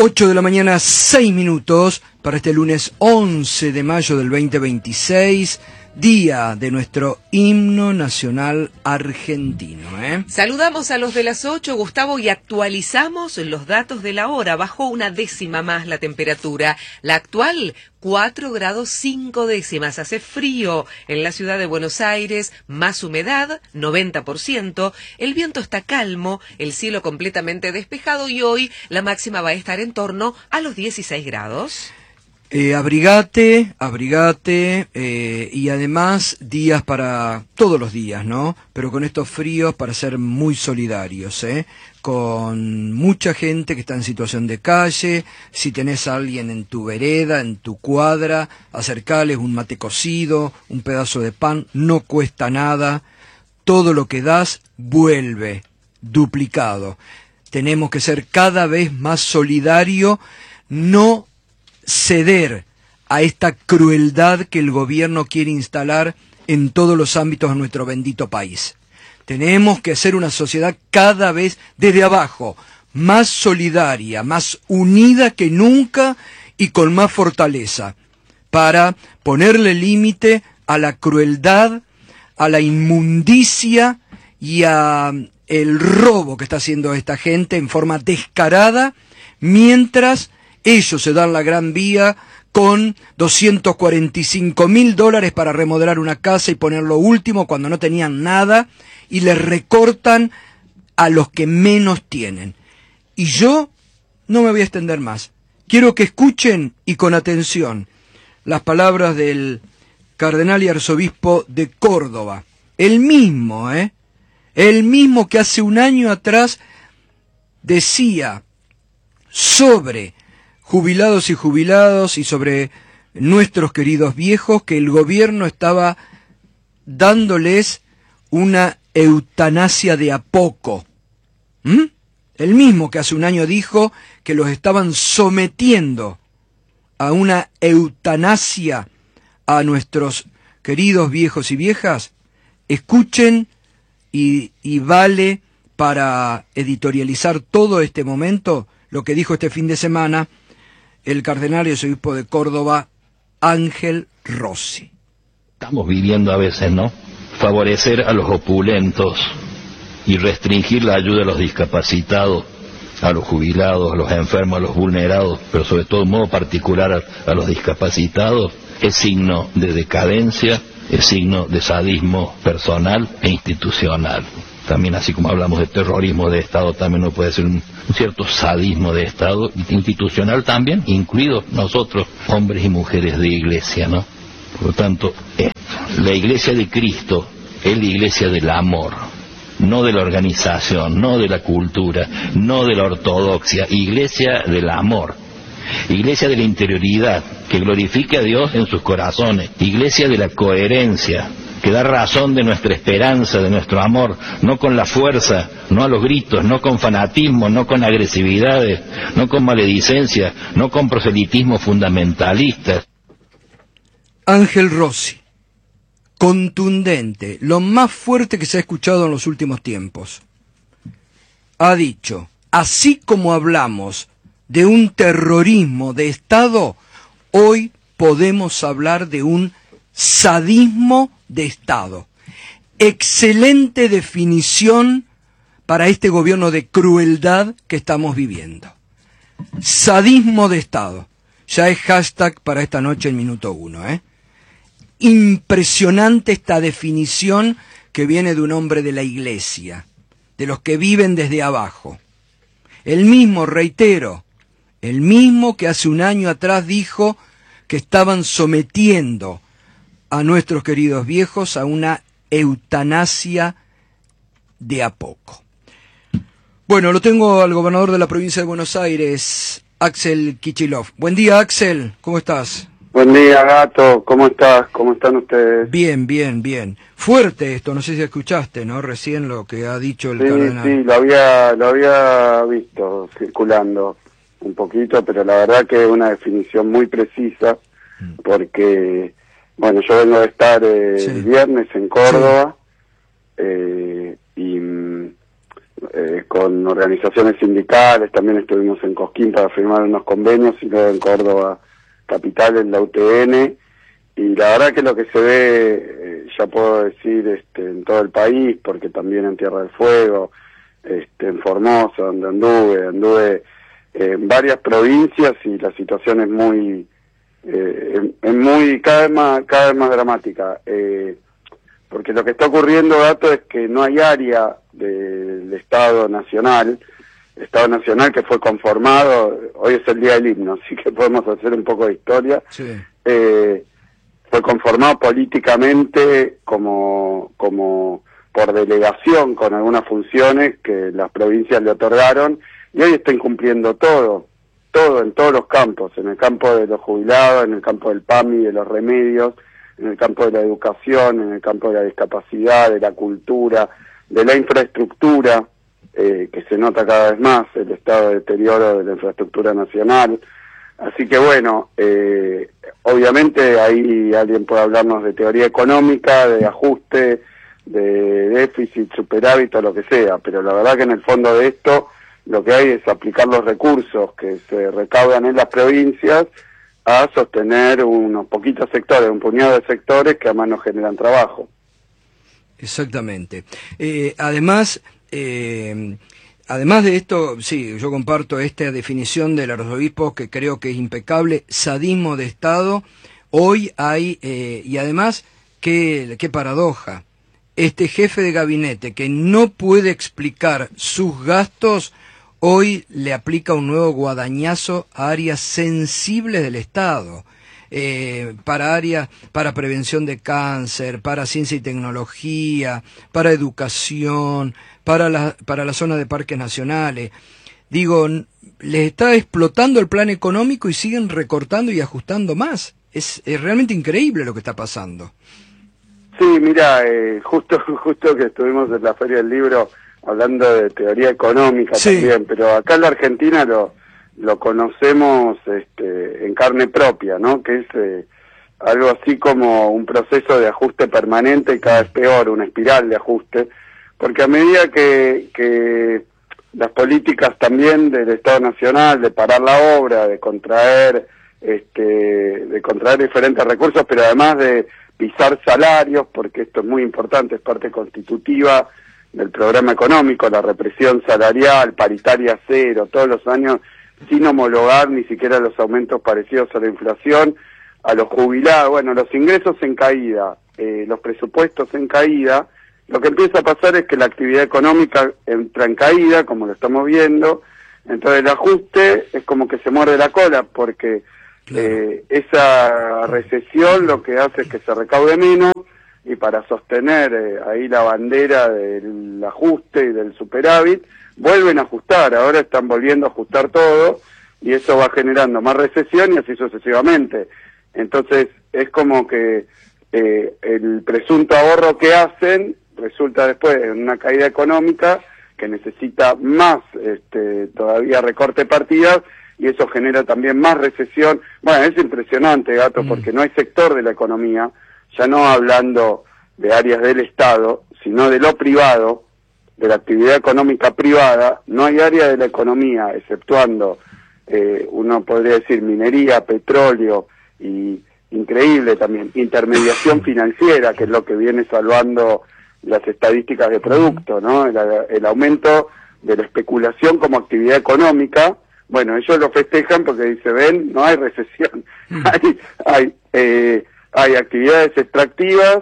8 de la mañana, 6 minutos, para este lunes 11 de mayo del 2026, día de nuestro himno nacional argentino. Saludamos a los de las 8, Gustavo, y actualizamos los datos de la hora. Bajó 1/10 más la temperatura. La actual, 4 grados 5 décimas. Hace frío en la ciudad de Buenos Aires, más humedad, 90%. El viento está calmo, el cielo completamente despejado y hoy la máxima va a estar en torno a los 16 grados. Abrigate, y además días para todos los días, ¿no? Pero con estos fríos para ser muy solidarios, con mucha gente que está en situación de calle. Si tenés a alguien en tu vereda, en tu cuadra, acercales un mate cocido, un pedazo de pan, no cuesta nada. Todo lo que das vuelve duplicado. Tenemos que ser cada vez más solidarios, no ceder a esta crueldad que el gobierno quiere instalar en todos los ámbitos de nuestro bendito país. Tenemos que ser una sociedad cada vez desde abajo, más solidaria, más unida que nunca y con más fortaleza, para ponerle límite a la crueldad, a la inmundicia y a el robo que está haciendo esta gente en forma descarada, mientras ellos se dan la gran vía con $245.000 para remodelar una casa y poner lo último cuando no tenían nada, y les recortan a los que menos tienen. Y yo no me voy a extender más. Quiero que escuchen y con atención las palabras del cardenal y arzobispo de Córdoba. El mismo que hace un año atrás decía sobre jubilados y jubiladas y sobre nuestros queridos viejos que el gobierno estaba dándoles una eutanasia de a poco. El mismo que hace un año dijo que los estaban sometiendo a una eutanasia a nuestros queridos viejos y viejas. Escuchen y vale para editorializar todo este momento lo que dijo este fin de semana el cardenal y arzobispo de Córdoba, Ángel Rossi. Estamos viviendo a veces, ¿no? Favorecer a los opulentos y restringir la ayuda a los discapacitados, a los jubilados, a los enfermos, a los vulnerados, pero sobre todo en modo particular a los discapacitados, es signo de decadencia, es signo de sadismo personal e institucional. También, así como hablamos de terrorismo de Estado, también no puede ser un cierto sadismo de Estado, institucional también, incluidos nosotros, hombres y mujeres de iglesia, ¿no? Por lo tanto, la iglesia de Cristo es la iglesia del amor, no de la organización, no de la cultura, no de la ortodoxia, iglesia del amor. Iglesia de la interioridad, que glorifique a Dios en sus corazones, iglesia de la coherencia, que da razón de nuestra esperanza, de nuestro amor, no con la fuerza, no a los gritos, no con fanatismo, no con agresividades, no con maledicencia, no con proselitismo fundamentalista. Ángel Rossi, contundente, lo más fuerte que se ha escuchado en los últimos tiempos, ha dicho, así como hablamos de un terrorismo de Estado, hoy podemos hablar de un sadismo de Estado. Excelente definición para este gobierno de crueldad que estamos viviendo. Sadismo de Estado. Ya es hashtag para esta noche en Minuto 1. Impresionante esta definición que viene de un hombre de la Iglesia, de los que viven desde abajo. El mismo, reitero, el mismo que hace un año atrás dijo que estaban sometiendo a nuestros queridos viejos a una eutanasia de a poco. Bueno, lo tengo al gobernador de la provincia de Buenos Aires, Axel Kicillof. Buen día, Axel, ¿cómo estás? Buen día, Gato, ¿cómo estás? ¿Cómo están ustedes? Bien, bien, bien. Fuerte esto, no sé si escuchaste, ¿no? Recién lo que ha dicho el cardenal. Sí, lo había visto circulando un poquito, pero la verdad que es una definición muy precisa, porque bueno, yo vengo de estar el viernes en Córdoba, y con organizaciones sindicales, también estuvimos en Cosquín para firmar unos convenios y luego en Córdoba capital, en la UTN, y la verdad que lo que se ve, ya puedo decir, en todo el país, porque también en Tierra del Fuego, en Formosa, donde anduve en varias provincias, y la situación es muy, cada vez más dramática, porque lo que está ocurriendo, Gato, es que no hay área del Estado Nacional que fue conformado, hoy es el día del himno, así que podemos hacer un poco de historia, Sí. Fue conformado políticamente como por delegación, con algunas funciones que las provincias le otorgaron, y hoy está incumpliendo todo en todos los campos, en el campo de los jubilados, en el campo del PAMI, de los remedios, en el campo de la educación, en el campo de la discapacidad, de la cultura, de la infraestructura, que se nota cada vez más el estado de deterioro de la infraestructura nacional. Así que bueno, obviamente ahí alguien puede hablarnos de teoría económica, de ajuste, de déficit, superávit o lo que sea, pero la verdad que en el fondo de esto lo que hay es aplicar los recursos que se recaudan en las provincias a sostener unos poquitos sectores, un puñado de sectores que además no generan trabajo. Exactamente. Además de esto, sí, yo comparto esta definición del arzobispo que creo que es impecable, sadismo de Estado. Hoy hay, y además, qué paradoja, este jefe de gabinete que no puede explicar sus gastos, hoy le aplica un nuevo guadañazo a áreas sensibles del Estado. Para prevención de cáncer, para ciencia y tecnología, para educación, para la zona de parques nacionales. Digo, les está explotando el plan económico y siguen recortando y ajustando más. Es realmente increíble lo que está pasando. Sí, mira, justo que estuvimos en la Feria del Libro hablando de teoría económica, sí, también, pero acá en la Argentina lo conocemos en carne propia, ¿no? Que es algo así como un proceso de ajuste permanente y cada vez peor, una espiral de ajuste, porque a medida que las políticas también del Estado Nacional, de parar la obra, de contraer diferentes recursos, pero además de pisar salarios, porque esto es muy importante, es parte constitutiva del programa económico, la represión salarial, paritaria cero, todos los años, sin homologar ni siquiera los aumentos parecidos a la inflación, a los jubilados, bueno, los ingresos en caída, los presupuestos en caída, lo que empieza a pasar es que la actividad económica entra en caída, como lo estamos viendo, entonces el ajuste es como que se muerde la cola, porque esa recesión lo que hace es que se recaude menos, y para sostener ahí la bandera del ajuste y del superávit, vuelven a ajustar, ahora están volviendo a ajustar todo, y eso va generando más recesión y así sucesivamente. Entonces es como que el presunto ahorro que hacen resulta después en una caída económica que necesita más todavía recorte de partidas, y eso genera también más recesión. Bueno, es impresionante, Gato, porque no hay sector de la economía, ya no hablando de áreas del Estado, sino de lo privado, de la actividad económica privada, no hay área de la economía, exceptuando, uno podría decir, minería, petróleo, y increíble también, intermediación financiera, que es lo que viene salvando las estadísticas de producto, ¿no? El aumento de la especulación como actividad económica. Bueno, ellos lo festejan porque dice, ven, no hay recesión, hay actividades extractivas,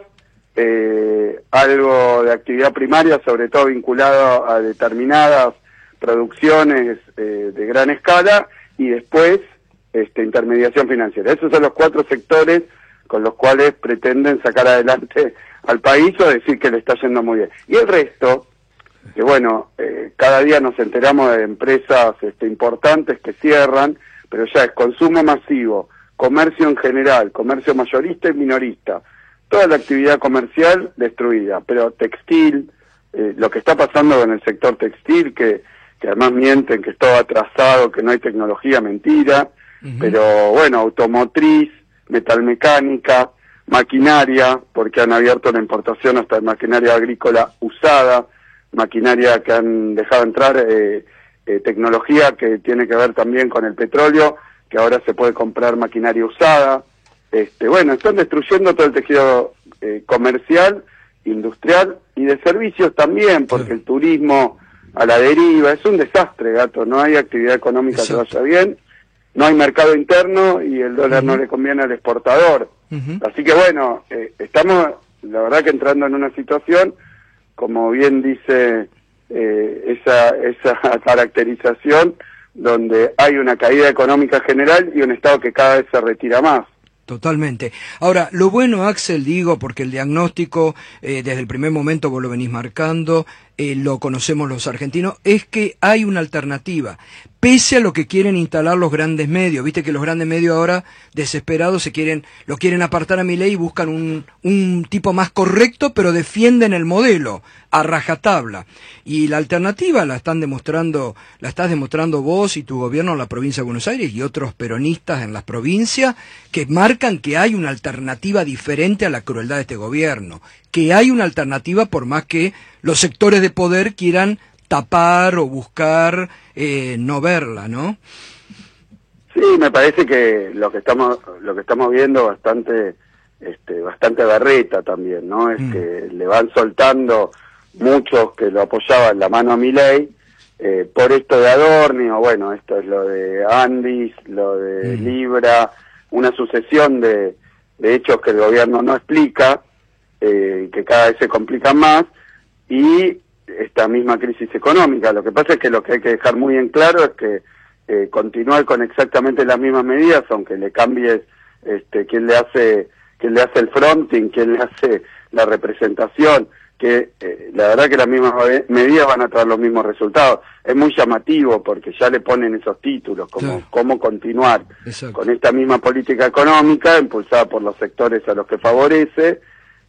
algo de actividad primaria, sobre todo vinculado a determinadas producciones de gran escala, y después intermediación financiera. Esos son los 4 sectores con los cuales pretenden sacar adelante al país o decir que le está yendo muy bien. Y el resto, que bueno, cada día nos enteramos de empresas importantes que cierran, pero ya es consumo masivo, comercio en general, comercio mayorista y minorista, toda la actividad comercial destruida, pero textil, lo que está pasando con el sector textil, que además mienten que es todo atrasado, que no hay tecnología, mentira, pero bueno, automotriz, metalmecánica, maquinaria, porque han abierto la importación hasta de maquinaria agrícola usada, maquinaria que han dejado entrar, tecnología que tiene que ver también con el petróleo, que ahora se puede comprar maquinaria usada. Bueno, están destruyendo todo el tejido comercial, industrial y de servicios también, porque el turismo a la deriva es un desastre, gato, no hay actividad económica que vaya bien, no hay mercado interno y el dólar no le conviene al exportador. Así que bueno, estamos la verdad que entrando en una situación, como bien dice esa caracterización, donde hay una caída económica general y un Estado que cada vez se retira más. Totalmente. Ahora, lo bueno, Axel, digo, porque el diagnóstico, desde el primer momento vos lo venís marcando, lo conocemos los argentinos, es que hay una alternativa, pese a lo que quieren instalar los grandes medios. Viste que los grandes medios ahora, desesperados, lo quieren apartar a Milei y buscan un tipo más correcto, pero defienden el modelo, a rajatabla. Y la alternativa la estás demostrando vos y tu gobierno en la provincia de Buenos Aires y otros peronistas en las provincias, que marcan que hay una alternativa diferente a la crueldad de este gobierno, que hay una alternativa por más que los sectores de poder quieran tapar o buscar no verla, ¿no? Sí, me parece que lo que estamos viendo bastante berreta también, ¿no? Es que le van soltando muchos que lo apoyaban la mano a Milei por esto de Adorni, o bueno, esto es lo de Andis, lo de Libra, una sucesión de hechos que el gobierno no explica, que cada vez se complican más, y esta misma crisis económica. Lo que pasa es que lo que hay que dejar muy en claro es que continuar con exactamente las mismas medidas, aunque le cambies quién le hace el fronting, quién le hace la representación, que la verdad que las mismas medidas van a traer los mismos resultados. Es muy llamativo porque ya le ponen esos títulos, como cómo continuar con esta misma política económica impulsada por los sectores a los que favorece,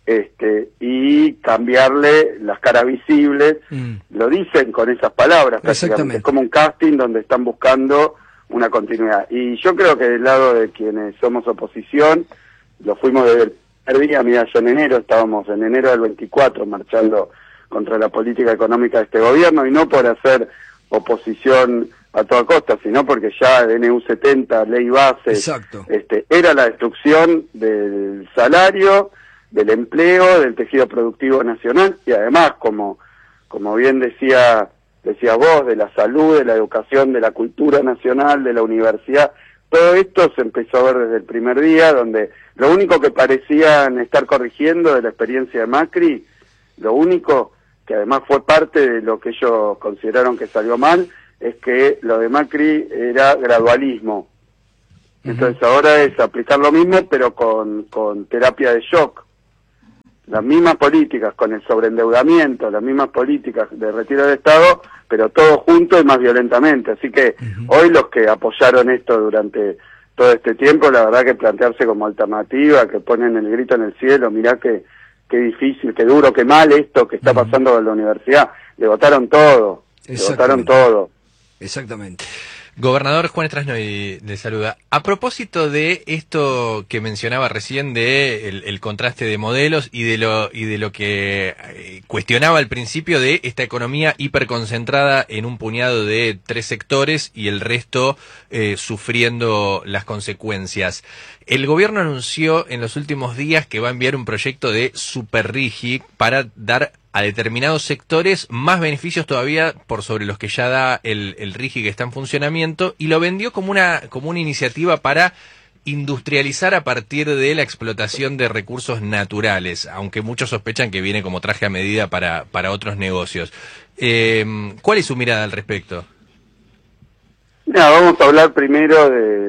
y cambiarle las caras visibles. Lo dicen con esesas palabras, prácticamente. Es como un casting donde están buscando una continuidad. Y yo creo que del lado de quienes somos oposición, lo fuimos desde el primer día. Mira, yo estábamos en enero del 24 marchando contra la política económica de este gobierno, y no por hacer oposición a toda costa, sino porque ya DNU 70, ley base, era la destrucción del salario, del empleo, del tejido productivo nacional, y además, como bien decías vos, de la salud, de la educación, de la cultura nacional, de la universidad. Todo esto se empezó a ver desde el primer día, donde lo único que parecían estar corrigiendo de la experiencia de Macri, lo único que además fue parte de lo que ellos consideraron que salió mal, es que lo de Macri era gradualismo. Entonces ahora es aplicar lo mismo, pero con terapia de shock. Las mismas políticas con el sobreendeudamiento, las mismas políticas de retiro del Estado, pero todo junto y más violentamente. Así que hoy los que apoyaron esto durante todo este tiempo, la verdad que plantearse como alternativa, que ponen el grito en el cielo, mirá qué difícil, qué duro, qué mal esto que está pasando en la universidad. Le votaron todo, Exactamente. Gobernador Juan Strasnoy le saluda. A propósito de esto que mencionaba recién de el contraste de modelos y de lo que cuestionaba al principio de esta economía hiperconcentrada en un puñado de 3 sectores y el resto sufriendo las consecuencias. El gobierno anunció en los últimos días que va a enviar un proyecto de superRIGI para dar a determinados sectores más beneficios todavía por sobre los que ya da el RIGI que está en funcionamiento, y lo vendió como una iniciativa para industrializar a partir de la explotación de recursos naturales, aunque muchos sospechan que viene como traje a medida para otros negocios. ¿Cuál es su mirada al respecto? Vamos a hablar primero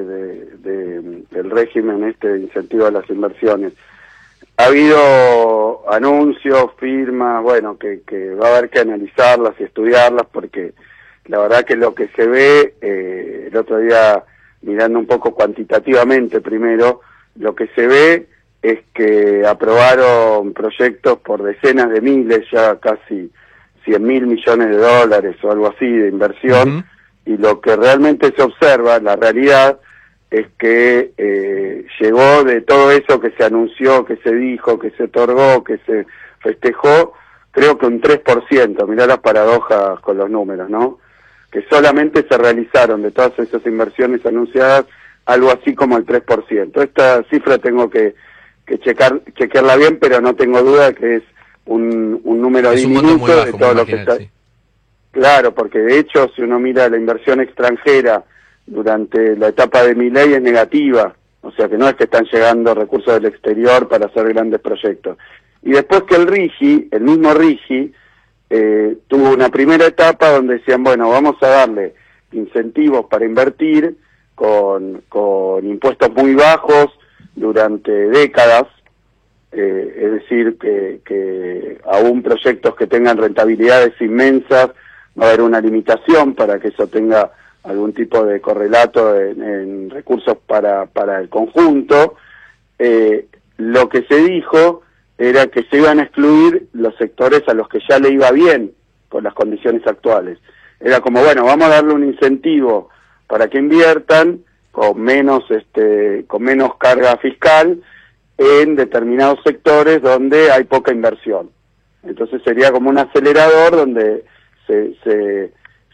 del régimen de incentivo a las inversiones. Ha habido anuncios, firmas, bueno, que va a haber que analizarlas y estudiarlas, porque la verdad que lo que se ve, el otro día mirando un poco cuantitativamente primero, lo que se ve es que aprobaron proyectos por decenas de miles, ya casi 100.000 millones de dólares o algo así de inversión, y lo que realmente se observa, la realidad, es que llegó de todo eso que se anunció, que se dijo, que se otorgó, que se festejó, creo que un 3%, mirá las paradojas con los números, ¿no? Que solamente se realizaron de todas esas inversiones anunciadas algo así como el 3%. Esta cifra tengo que chequearla bien, pero no tengo duda que es un número diminuto de todo lo que está. Sí. Claro, porque de hecho, si uno mira la inversión extranjera durante la etapa de Milei es negativa, o sea que no es que están llegando recursos del exterior para hacer grandes proyectos. Y después que el mismo Rigi, tuvo una primera etapa donde decían, bueno, vamos a darle incentivos para invertir con impuestos muy bajos durante décadas, es decir, que aún proyectos que tengan rentabilidades inmensas, va a haber una limitación para que eso tenga algún tipo de correlato en recursos para el conjunto. Lo que se dijo era que se iban a excluir los sectores a los que ya le iba bien con las condiciones actuales. Era como, bueno, vamos a darle un incentivo para que inviertan con menos carga fiscal en determinados sectores donde hay poca inversión. Entonces sería como un acelerador donde se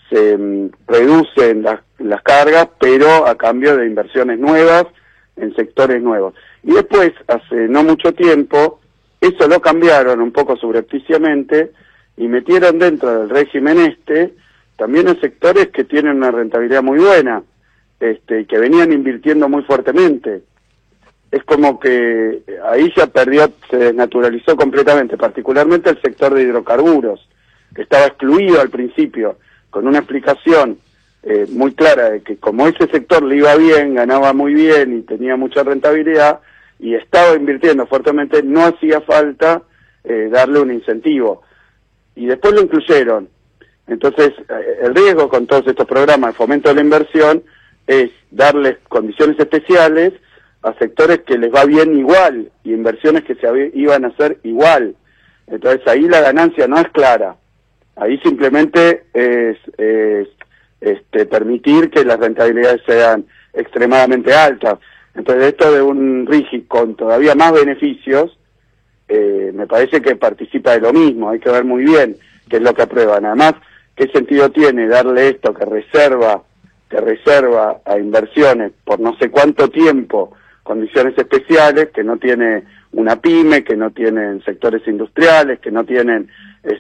reducen las cargas, pero a cambio de inversiones nuevas en sectores nuevos. Y después, hace no mucho tiempo, eso lo cambiaron un poco subrepticiamente y metieron dentro del régimen también en sectores que tienen una rentabilidad muy buena, y que venían invirtiendo muy fuertemente. Es como que ahí ya se desnaturalizó completamente, particularmente el sector de hidrocarburos, que estaba excluido al principio, con una explicación muy clara de que como ese sector le iba bien, ganaba muy bien y tenía mucha rentabilidad, y estaba invirtiendo fuertemente, no hacía falta darle un incentivo. Y después lo incluyeron. Entonces, el riesgo con todos estos programas de fomento de la inversión es darles condiciones especiales a sectores que les va bien igual, y inversiones que iban a hacer igual. Entonces ahí la ganancia no es clara. Ahí simplemente es permitir que las rentabilidades sean extremadamente altas. Entonces esto de un RIGI con todavía más beneficios, me parece que participa de lo mismo. Hay que ver muy bien qué es lo que aprueban. Además, ¿qué sentido tiene darle esto que reserva a inversiones por no sé cuánto tiempo, condiciones especiales, que no tiene una pyme, que no tienen sectores industriales, que no tienen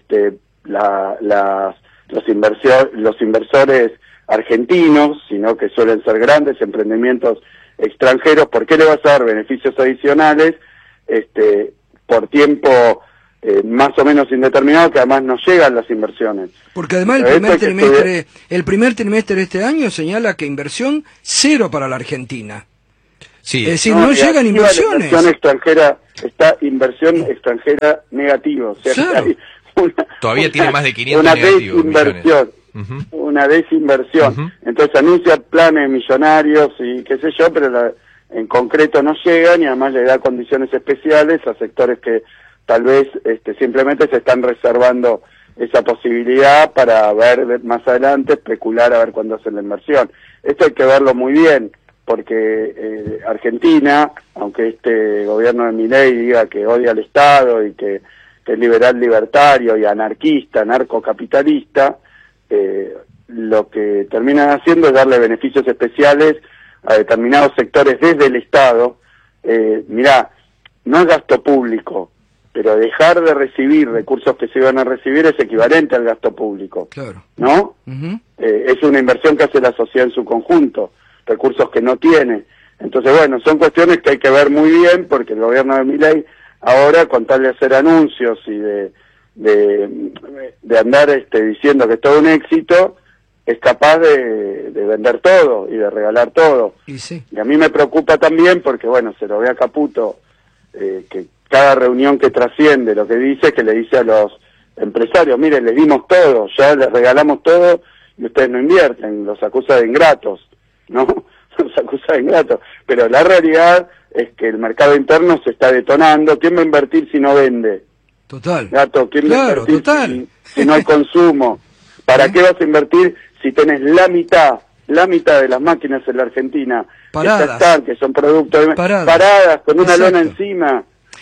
los inversores argentinos, sino que suelen ser grandes emprendimientos extranjeros? ¿Por qué le vas a dar beneficios adicionales por tiempo más o menos indeterminado, que además no llegan las inversiones? Porque además el primer trimestre de este año señala que inversión cero para la Argentina. Sí. Es decir, no llegan inversiones. Inversión extranjera negativa. O sea, claro. Todavía tiene más de 500 negativos. Una desinversión. Entonces anuncia planes millonarios y qué sé yo, pero en concreto no llegan, y además le da condiciones especiales a sectores que tal vez simplemente se están reservando esa posibilidad para ver más adelante, especular a ver cuándo hacen la inversión. Esto hay que verlo muy bien, porque Argentina, aunque este gobierno de Milei diga que odia al Estado y que es liberal libertario y anarquista, narcocapitalista, lo que terminan haciendo es darle beneficios especiales a determinados sectores desde el Estado. Mirá, no es gasto público, pero dejar de recibir recursos que se iban a recibir es equivalente al gasto público. Claro. ¿No? Es una inversión que hace la sociedad en su conjunto, recursos que no tiene. Entonces, bueno, son cuestiones que hay que ver muy bien, porque el gobierno de Milei ahora, con tal de hacer anuncios y de andar diciendo que es todo un éxito, es capaz de vender todo y de regalar todo. Y sí. Y a mí me preocupa también porque, bueno, se lo ve a Caputo, que cada reunión que trasciende lo que dice, que le dice a los empresarios, miren, les dimos todo, ya les regalamos todo y ustedes no invierten, los acusa de ingratos, ¿no? Los acusa de ingratos. Pero la realidad es que el mercado interno se está detonando. ¿Quién va a invertir si no vende? Total. Gato, ¿quién va a invertir si no hay consumo? ¿Para qué vas a invertir si tenés la mitad de las máquinas en la Argentina paradas, que son productos paradas con una lona encima?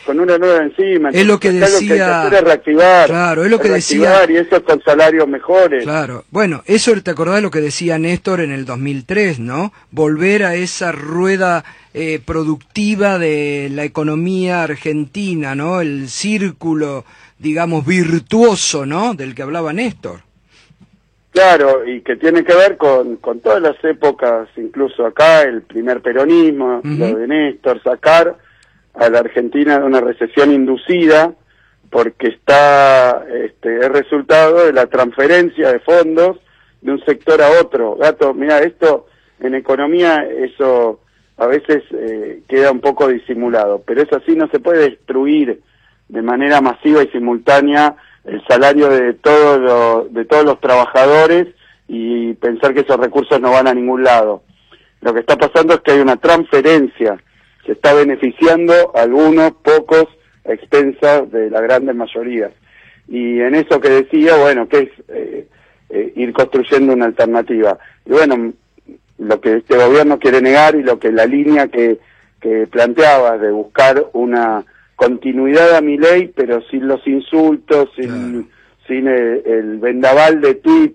con una nueva enzima. Es lo que decía... Lo que hay que hacer es reactivar. Claro, es lo que decía... Y eso con salarios mejores. Claro, bueno, eso te acordás de lo que decía Néstor en el 2003, ¿no? Volver a esa rueda productiva de la economía argentina, ¿no? El círculo, digamos, virtuoso, ¿no? Del que hablaba Néstor. Claro, y que tiene que ver con todas las épocas, incluso acá, el primer peronismo, lo de Néstor, sacar a la Argentina de una recesión inducida, porque es resultado de la transferencia de fondos de un sector a otro. Gato, mira, esto en economía, eso a veces queda un poco disimulado, pero es así, no se puede destruir de manera masiva y simultánea el salario de todos los trabajadores y pensar que esos recursos no van a ningún lado. Lo que está pasando es que hay una transferencia, se está beneficiando a algunos, pocos, a expensas de la grande mayoría. Y en eso que decía, bueno, que es ir construyendo una alternativa. Y bueno, lo que este gobierno quiere negar y lo que la línea que planteaba de buscar una continuidad a Milei, pero sin los insultos, sin el vendaval de tweet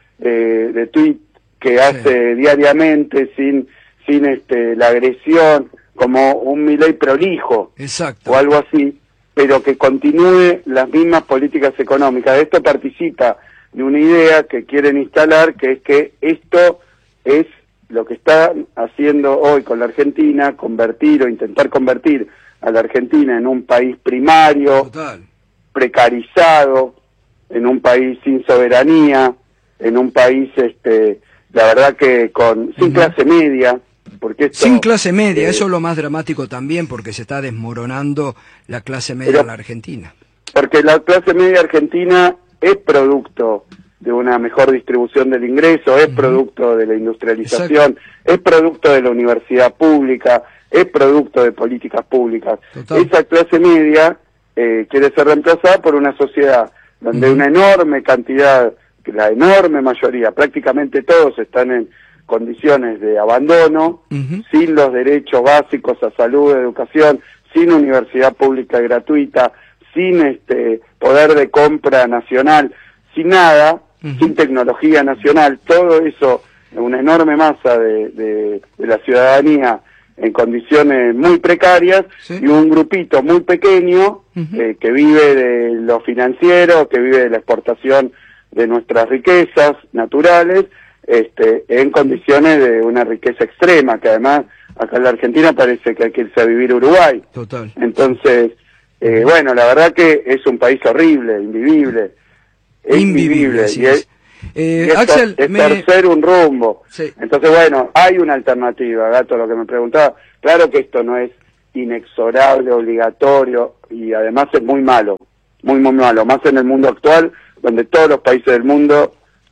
que hace diariamente, sin la agresión, como un Milei prolijo. Exacto. O algo así, pero que continúe las mismas políticas económicas. De esto participa de una idea que quieren instalar, que es que esto es lo que está haciendo hoy con la Argentina, convertir o intentar convertir a la Argentina en un país primario, total, precarizado, en un país sin soberanía, en un país, la verdad que sin clase media, porque esto, sin clase media, eso es lo más dramático también, porque se está desmoronando la clase media en la Argentina. Porque la clase media argentina es producto de una mejor distribución del ingreso, es producto de la industrialización, es producto de la universidad pública, es producto de políticas públicas. Total. Esa clase media quiere ser reemplazada por una sociedad donde una enorme cantidad, la enorme mayoría, prácticamente todos están en condiciones de abandono, sin los derechos básicos a salud, educación, sin universidad pública gratuita, sin poder de compra nacional, sin nada, sin tecnología nacional, todo eso, una enorme masa de la ciudadanía en condiciones muy precarias, y un grupito muy pequeño que vive de lo financiero, que vive de la exportación de nuestras riquezas naturales, en condiciones de una riqueza extrema, que además acá en la Argentina parece que hay que irse a vivir a Uruguay. Total. Entonces, bueno, la verdad que es un país horrible, invivible. Es invivible. Sí, y Axel, es torcer un rumbo. Sí. Entonces, bueno, hay una alternativa, Gato, lo que me preguntaba. Claro que esto no es inexorable, obligatorio, y además es muy malo, muy malo, más en el mundo actual, donde todos los países del mundo,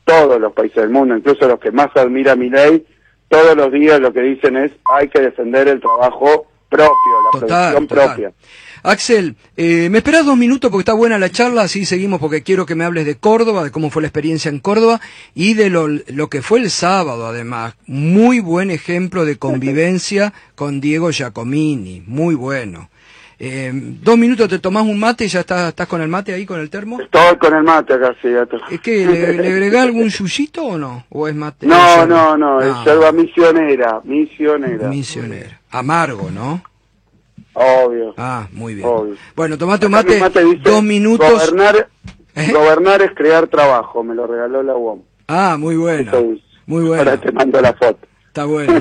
incluso los que más admira a Milei, todos los días lo que dicen es hay que defender el trabajo propio, la producción propia. Axel, ¿me esperás 2 minutos porque está buena la charla? Así seguimos, porque quiero que me hables de Córdoba, de cómo fue la experiencia en Córdoba y de lo que fue el sábado, además. Muy buen ejemplo de convivencia con Diego Giacomini, muy bueno. 2 minutos, te tomás un mate y ya estás con el mate ahí, con el termo. Estoy con el mate acá, sí, gato. ¿Es que le agregás algún yuyito o no? ¿O es mate? No, es yerba misionera. Amargo, ¿no? Obvio. Ah, muy bien. Obvio. Bueno, tomate un mate, 2 minutos. Gobernar es crear trabajo, me lo regaló la UOM. Ah, muy bueno. Muy bueno. Ahora te mando la foto. Está bueno.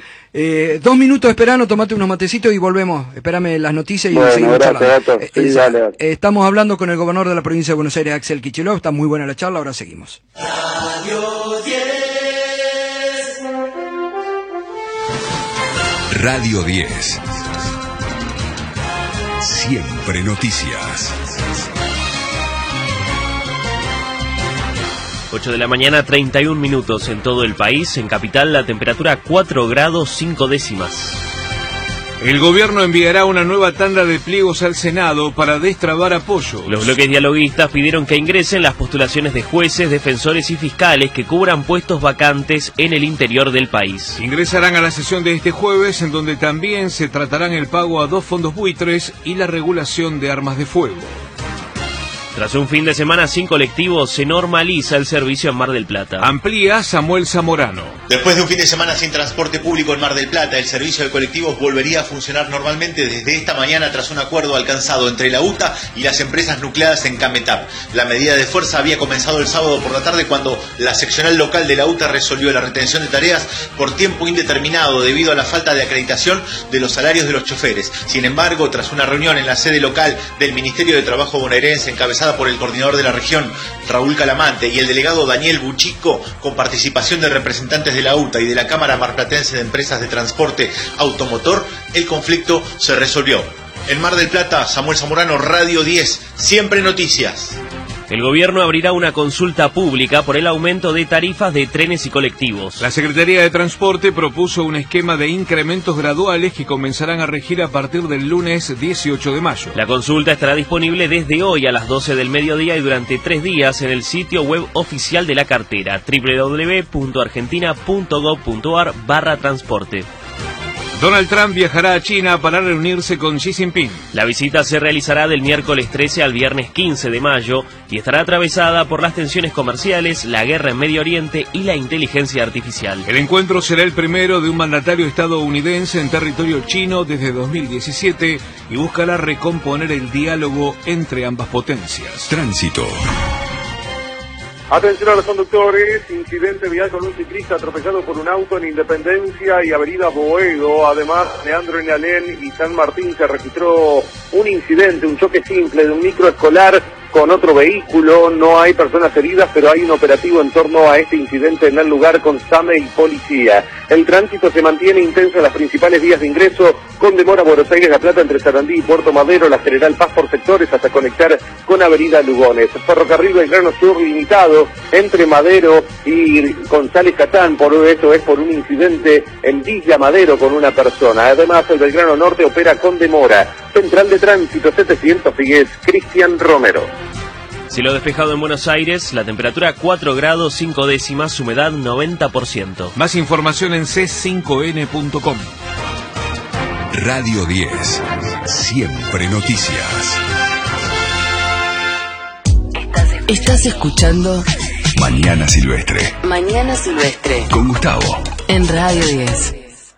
2 minutos esperando, tomate unos matecitos y volvemos. Espérame las noticias y seguimos charlando. Sí, dale. Estamos hablando con el gobernador de la provincia de Buenos Aires, Axel Kicillof. Está muy buena la charla, ahora seguimos. Radio 10. Siempre noticias. 8 de la mañana, 31 minutos en todo el país. En capital, la temperatura 4 grados 5 décimas. El gobierno enviará una nueva tanda de pliegos al Senado para destrabar apoyos. Los bloques dialoguistas pidieron que ingresen las postulaciones de jueces, defensores y fiscales que cubran puestos vacantes en el interior del país. Ingresarán a la sesión de este jueves, en donde también se tratarán el pago a 2 fondos buitres y la regulación de armas de fuego. Tras un fin de semana sin colectivos, se normaliza el servicio en Mar del Plata. Amplía Samuel Zamorano. Después de un fin de semana sin transporte público en Mar del Plata, el servicio de colectivos volvería a funcionar normalmente desde esta mañana tras un acuerdo alcanzado entre la UTA y las empresas nucleadas en Cametap. La medida de fuerza había comenzado el sábado por la tarde cuando la seccional local de la UTA resolvió la retención de tareas por tiempo indeterminado debido a la falta de acreditación de los salarios de los choferes. Sin embargo, tras una reunión en la sede local del Ministerio de Trabajo bonaerense encabezada por el coordinador de la región, Raúl Calamante, y el delegado Daniel Buchico, con participación de representantes de la UTA y de la Cámara Marplatense de Empresas de Transporte Automotor, el conflicto se resolvió. En Mar del Plata, Samuel Zamorano, Radio 10, siempre noticias. El gobierno abrirá una consulta pública por el aumento de tarifas de trenes y colectivos. La Secretaría de Transporte propuso un esquema de incrementos graduales que comenzarán a regir a partir del lunes 18 de mayo. La consulta estará disponible desde hoy a las 12 del mediodía y durante 3 días en el sitio web oficial de la cartera, www.argentina.gov.ar/transporte. Donald Trump viajará a China para reunirse con Xi Jinping. La visita se realizará del miércoles 13 al viernes 15 de mayo y estará atravesada por las tensiones comerciales, la guerra en Medio Oriente y la inteligencia artificial. El encuentro será el primero de un mandatario estadounidense en territorio chino desde 2017 y buscará recomponer el diálogo entre ambas potencias. Tránsito. Atención a los conductores, incidente vial con un ciclista atropellado por un auto en Independencia y Avenida Boedo. Además, Leandro Enalén y San Martín se registró un incidente, un choque simple de un microescolar con otro vehículo. No hay personas heridas, pero hay un operativo en torno a este incidente en el lugar con SAME y policía. El tránsito se mantiene intenso en las principales vías de ingreso, con demora Buenos Aires, La Plata entre Sarandí y Puerto Madero, la General Paz por sectores hasta conectar con Avenida Lugones. Ferrocarril Belgrano Sur limitado entre Madero y González Catán, por eso es por un incidente en Villa Madero con una persona. Además, el Belgrano Norte opera con demora. Central de Tránsito 700 Figues, Cristian Romero. Cielo despejado en Buenos Aires, la temperatura 4 grados 5 décimas, humedad 90%. Más información en c5n.com. Radio 10, siempre noticias. Estás escuchando Mañana Silvestre. Mañana Silvestre. Con Gustavo. En Radio 10.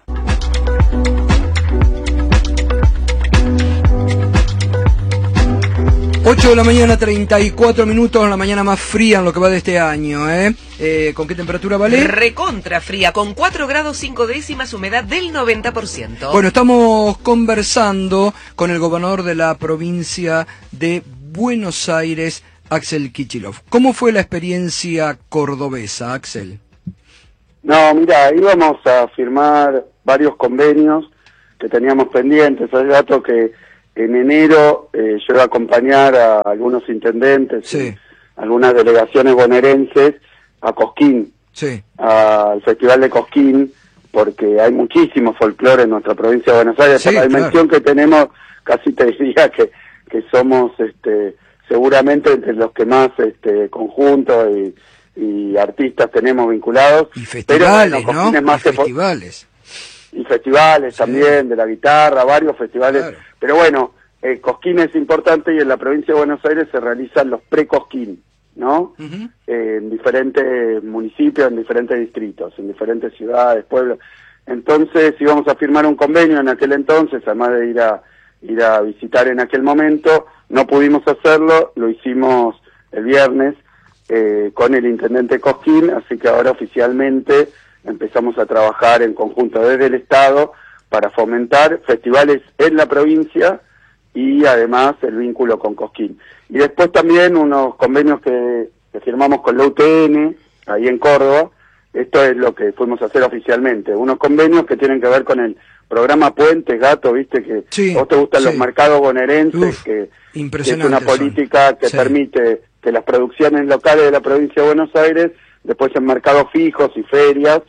Ocho de la mañana, 34 minutos, la mañana más fría en lo que va de este año, ¿con qué temperatura vale? Recontra fría, con 4 grados 5 décimas, humedad del 90%. Bueno, estamos conversando con el gobernador de la provincia de Buenos Aires, Axel Kicillof. ¿Cómo fue la experiencia cordobesa, Axel? No, mira, íbamos a firmar varios convenios que teníamos pendientes. Hay dato que en enero yo iba a acompañar a algunos intendentes, sí, algunas delegaciones bonaerenses a Cosquín, sí, al Festival de Cosquín, porque hay muchísimo folclore en nuestra provincia de Buenos Aires. Sí, por la dimensión que tenemos, casi te diría que somos seguramente entre los que más conjuntos y artistas tenemos vinculados. Y festivales, pero, bueno, Cosquín es más y festivales. Y festivales, sí, también, de la guitarra, varios festivales. Claro. Pero bueno, Cosquín es importante y en la provincia de Buenos Aires se realizan los pre-Cosquín, ¿no? Uh-huh. En diferentes municipios, en diferentes distritos, en diferentes ciudades, pueblos. Entonces íbamos a firmar un convenio en aquel entonces, además de ir a visitar en aquel momento. No pudimos hacerlo, lo hicimos el viernes con el intendente Cosquín, así que ahora oficialmente empezamos a trabajar en conjunto desde el Estado para fomentar festivales en la provincia y además el vínculo con Cosquín. Y después también unos convenios que firmamos con la UTN, ahí en Córdoba. Esto es lo que fuimos a hacer oficialmente. Unos convenios que tienen que ver con el programa Puentes Gato, viste que sí, vos te gustan, sí, los mercados bonaerenses, que es una política que, sí, permite que las producciones locales de la provincia de Buenos Aires, después en mercados fijos y ferias,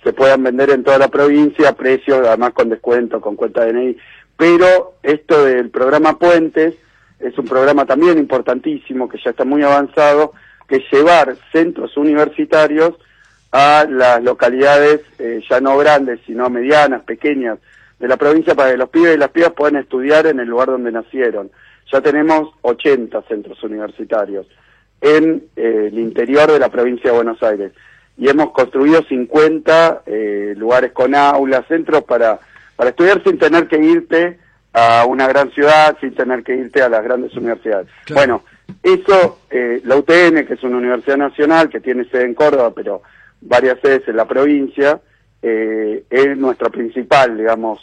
se puedan vender en toda la provincia, precios, además con descuento, con cuenta DNI. Pero esto del programa Puentes es un programa también importantísimo, que ya está muy avanzado, que es llevar centros universitarios a las localidades ya no grandes, sino medianas, pequeñas, de la provincia, para que los pibes y las pibas puedan estudiar en el lugar donde nacieron. Ya tenemos 80 centros universitarios en el interior de la provincia de Buenos Aires. Y hemos construido 50 lugares con aulas, centros para estudiar sin tener que irte a una gran ciudad, sin tener que irte a las grandes universidades. Claro. Bueno, eso, la UTN, que es una universidad nacional, que tiene sede en Córdoba, pero varias sedes en la provincia, es nuestro principal, digamos,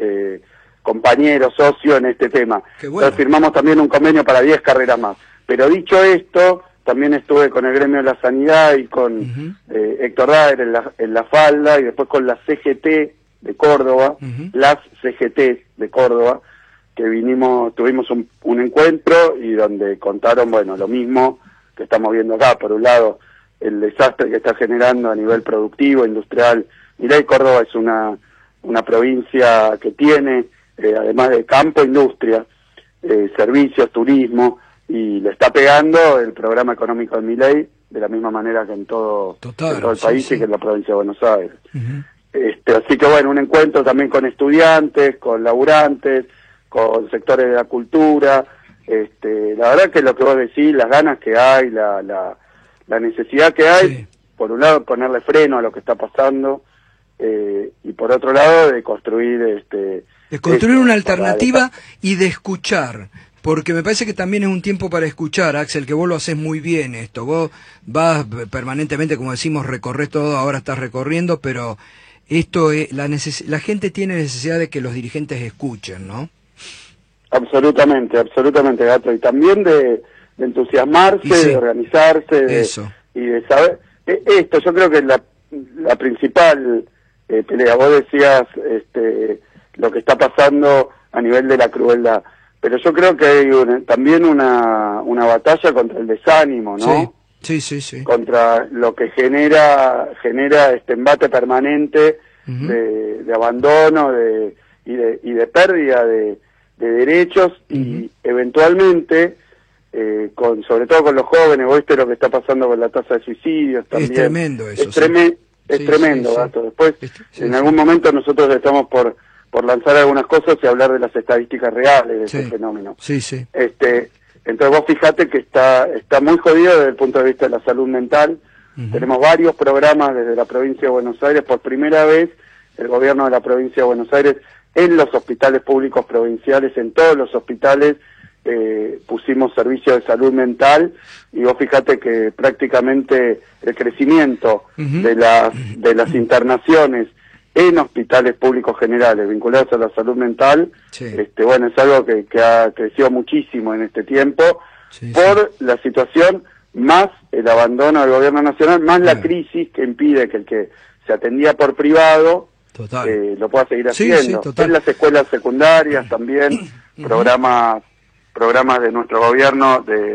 compañero, socio en este tema. Bueno. Entonces firmamos también un convenio para 10 carreras más. Pero dicho esto, también estuve con el gremio de la sanidad y con Héctor Daer en la falda, y después con la CGT de Córdoba, las CGT de Córdoba, que tuvimos un encuentro y donde contaron, bueno, lo mismo que estamos viendo acá. Por un lado, el desastre que está generando a nivel productivo, industrial. Mirá, Córdoba es una provincia que tiene, además de campo, industria, servicios, turismo, y le está pegando el programa económico de Milei de la misma manera que en todo el país, sí. Y que en la provincia de Buenos Aires. Así que bueno, un encuentro también con estudiantes, con laburantes, con sectores de la cultura. La verdad que lo que vos decís, las ganas que hay, la necesidad que hay, sí. Por un lado ponerle freno a lo que está pasando, y por otro lado de construir una alternativa y de escuchar, porque me parece que también es un tiempo para escuchar, Axel, que vos lo haces muy bien esto. Vos vas permanentemente, como decimos, recorres todo, ahora estás recorriendo, pero esto es la gente tiene necesidad de que los dirigentes escuchen, ¿no? Absolutamente, Gato, y también de entusiasmarse, sí. De organizarse, y de saber esto. Yo creo que la principal pelea, vos decías lo que está pasando a nivel de la crueldad, pero yo creo que hay también una batalla contra el desánimo, ¿no? Sí. Contra lo que genera este embate permanente de abandono y de pérdida de derechos, y eventualmente sobre todo con los jóvenes. Vos viste lo que está pasando con la tasa de suicidios también. Es tremendo eso. Es tremendo, Gato. Después, en algún momento nosotros estamos por lanzar algunas cosas y hablar de las estadísticas reales de ese fenómeno. Sí. Entonces vos fijate que está muy jodido desde el punto de vista de la salud mental. Tenemos varios programas desde la provincia de Buenos Aires. Por primera vez, el gobierno de la provincia de Buenos Aires, en los hospitales públicos provinciales, en todos los hospitales, pusimos servicios de salud mental, y vos fíjate que prácticamente el crecimiento de las internaciones en hospitales públicos generales vinculados a la salud mental, bueno, es algo que ha crecido muchísimo en este tiempo, por la situación, más el abandono del gobierno nacional, más la crisis que impide que el que se atendía por privado lo pueda seguir haciendo. En las escuelas secundarias también, programas de nuestro gobierno